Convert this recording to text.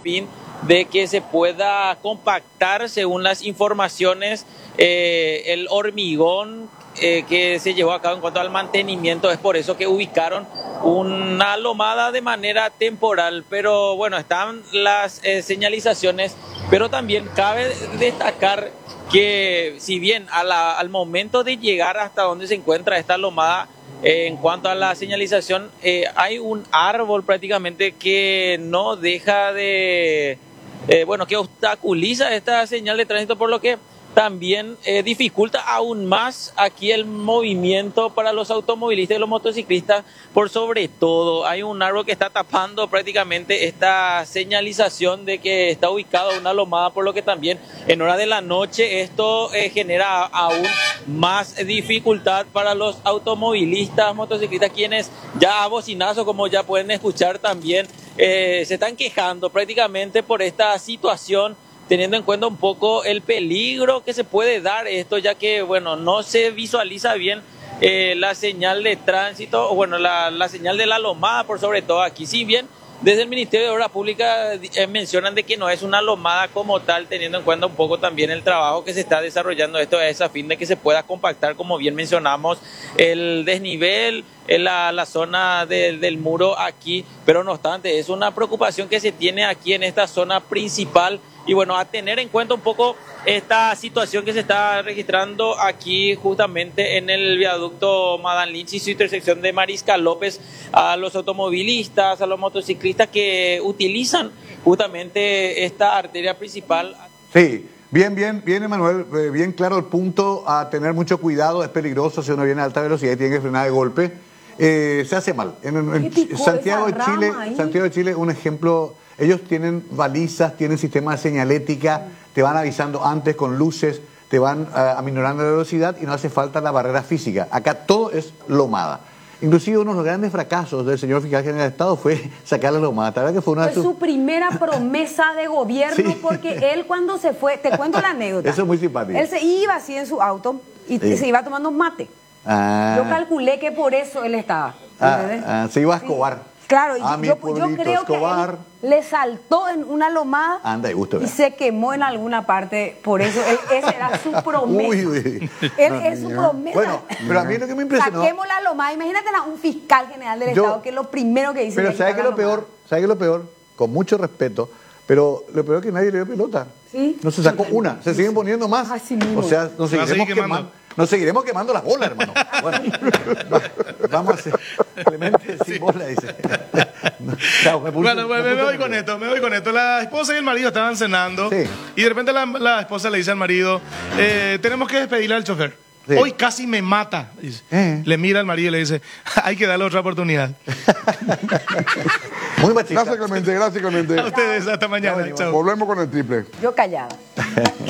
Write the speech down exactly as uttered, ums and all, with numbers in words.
fin de que se pueda compactar según las informaciones eh, el hormigón eh, que se llevó a cabo en cuanto al mantenimiento. Es por eso que ubicaron una lomada de manera temporal, pero bueno, están las eh, señalizaciones, pero también cabe destacar que si bien a la, al momento de llegar hasta donde se encuentra esta lomada, eh, en cuanto a la señalización, eh, hay un árbol prácticamente que no deja de, eh, bueno, que obstaculiza esta señal de tránsito, por lo que también eh, dificulta aún más aquí el movimiento para los automovilistas y los motociclistas. Por sobre todo, hay un árbol que está tapando prácticamente esta señalización de que está ubicada una lomada, por lo que también en hora de la noche esto eh, genera aún más dificultad para los automovilistas, motociclistas, quienes ya a bocinazo, como ya pueden escuchar también, eh, se están quejando prácticamente por esta situación, teniendo en cuenta un poco el peligro que se puede dar esto, ya que, bueno, no se visualiza bien eh, la señal de tránsito, o bueno, la, la señal de la lomada, por sobre todo aquí. Si bien desde el Ministerio de Obras Públicas eh, mencionan de que no es una lomada como tal, teniendo en cuenta un poco también el trabajo que se está desarrollando, esto es a fin de que se pueda compactar, como bien mencionamos, el desnivel en la, la zona de, del muro aquí, pero no obstante, es una preocupación que se tiene aquí en esta zona principal. Y bueno, a tener en cuenta un poco esta situación que se está registrando aquí justamente en el viaducto Madame Lynch y su intersección de Mariscal López, a los automovilistas, a los motociclistas que utilizan justamente esta arteria principal. Sí, bien, bien, bien, Emanuel, eh, bien claro el punto, a tener mucho cuidado, es peligroso si uno viene a alta velocidad y tiene que frenar de golpe, eh, se hace mal. En, en, en Santiago de Chile, Santiago de Chile, un ejemplo. Ellos tienen balizas, tienen sistema de señalética, te van avisando antes con luces, te van uh, aminorando la velocidad y no hace falta la barrera física. Acá todo es lomada. Inclusive uno de los grandes fracasos del señor fiscal general de Estado fue sacar la lomada. ¿Verdad que fue una fue su... su primera promesa de gobierno? Sí. Porque él cuando se fue, te cuento la anécdota. Eso es muy simpático. Él se iba así en su auto y sí. se iba tomando mate. Ah. Yo calculé que por eso él estaba. Ah, ah, se iba a Escobar. Sí. Claro, ah, yo, yo creo Escobar. que él le saltó en una lomada. Anda, y, gusto, y se quemó en alguna parte, por eso él, esa era su promesa. Uy, uy. Él no, es su promesa. Bueno, pero a mí lo que me impresionó... Saquemos la lomada, imagínate a un fiscal general del yo, Estado, que es lo primero que dice. Pero ¿sabes qué es lo peor? ¿Sabes qué es lo peor? Con mucho respeto, pero lo peor es que nadie le dio pelota. ¿Sí? No se sacó una, se siguen poniendo más. Así mismo. O sea, nos seguiremos quemando. Nos seguiremos quemando las bolas, hermano. Bueno, vamos a hacer. Clemente sin sí. bola, dice. No, chao, me puse, bueno, me, me, me voy con esto, me voy con esto. La esposa y el marido estaban cenando sí. y de repente la, la esposa le dice al marido, eh, tenemos que despedirle al chofer. Sí. Hoy casi me mata. Dice. Eh. Le mira al marido y le dice, hay que darle otra oportunidad. Muy machista. Gracias, Clemente, gracias, Clemente. A ustedes, hasta mañana. Chao. Volvemos con el triple. Yo callada.